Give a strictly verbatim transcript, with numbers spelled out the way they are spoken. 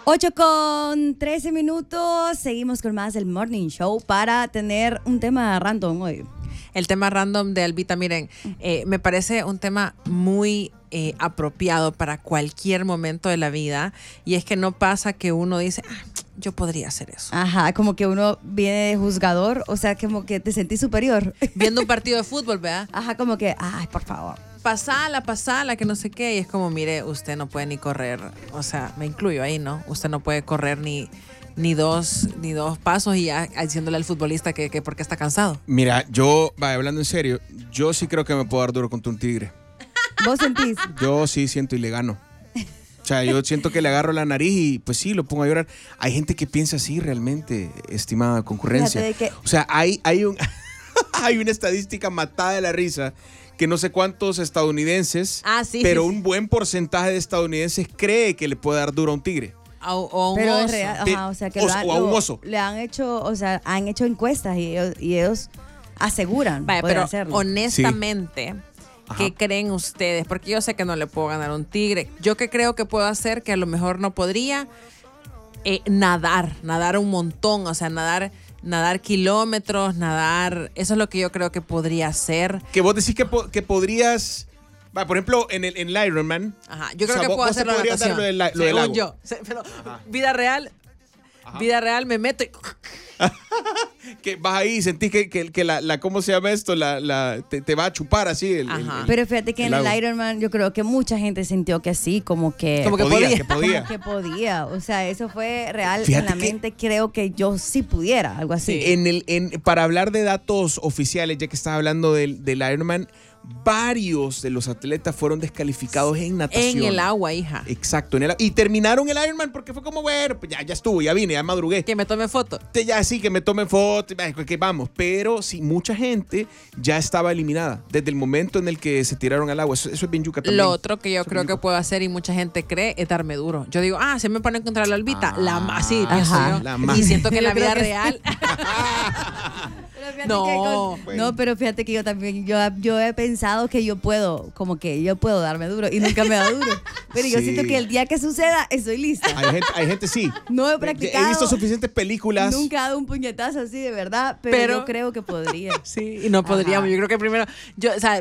ocho con trece minutos, seguimos con más del Morning Show para tener un tema random hoy. El tema random de Albita, miren, eh, me parece un tema muy eh, apropiado para cualquier momento de la vida, y es que no pasa que uno dice, ah, yo podría hacer eso. Ajá, como que uno viene de juzgador, o sea, como que te sentís superior. Viendo un partido de fútbol, ¿verdad? Ajá, como que, ay, por favor. Pasala, pasala, que no sé qué. Y es como, mire, usted no puede ni correr. O sea, me incluyo ahí, ¿no? Usted no puede correr ni, ni, dos, ni dos pasos y ya diciéndole al futbolista que, que porque está cansado. Mira, yo, va, hablando en serio, yo sí creo que me puedo dar duro contra un tigre. ¿Vos sentís? Yo sí siento y le gano. O sea, yo siento que le agarro la nariz y pues sí, lo pongo a llorar. Hay gente que piensa así realmente, estimada concurrencia. Que... O sea, hay, hay, un, hay una estadística matada de la risa que no sé cuántos estadounidenses, ah, sí, pero sí, un sí. buen porcentaje de estadounidenses cree que le puede dar duro a un tigre. O, o a un pero oso. Es real, ajá, o sea, que o, lo han, o a un lo, oso. Le han hecho, o sea, han hecho encuestas y ellos, y ellos aseguran Vaya, poder pero hacerlo. honestamente, sí. ¿Qué creen ustedes? Porque yo sé que no le puedo ganar a un tigre. Yo que creo que puedo hacer, que a lo mejor no podría, eh, nadar, nadar un montón, o sea, nadar... Nadar kilómetros, nadar, eso es lo que yo creo que podría hacer. Que vos decís que, po que podrías, va, por ejemplo, en el, en el Ironman. Ajá, yo creo o sea, que vos, puedo vos hacer la natación. Lo del, lo Según del lago. yo, pero vida real, Ajá. vida real me meto y... que vas ahí y sentís que, que, que la, la, ¿cómo se llama esto? La, la, te, te va a chupar así. El, el, el, pero fíjate que el en lago. el Ironman yo creo que mucha gente sintió que sí, como que... Como que podía. podía. Que podía. Como que podía. O sea, eso fue real Fíjate en la mente. Creo que yo sí pudiera, algo así. Sí. En el, en, para hablar de datos oficiales, ya que estás hablando del, del Ironman, varios de los atletas fueron descalificados en natación. En el agua, hija. Exacto. En el, y terminaron el Ironman porque fue como, bueno, pues ya, ya estuvo, ya vine, ya madrugué. Que me tome foto. Ya sí, que me tomen foto, que vamos. Pero sí, mucha gente ya estaba eliminada desde el momento en el que se tiraron al agua. Eso, eso es bien yuca también. Lo otro que yo eso creo que puedo hacer y mucha gente cree es darme duro. Yo digo, ah, se me pone a encontrar la albita. Ah, la más, sí, pienso yo. La más. Y siento que en la vida que real... No, no, con, no, pero fíjate que yo también, yo, yo he pensado que yo puedo, como que yo puedo darme duro y nunca me da duro. Pero sí. Yo siento que el día que suceda, estoy lista. Hay gente, hay gente sí. No he practicado. He visto suficientes películas. Nunca he dado un puñetazo así de verdad, pero, pero yo creo que podría. Sí, y no podríamos. Ajá. Yo creo que primero, yo, o sea,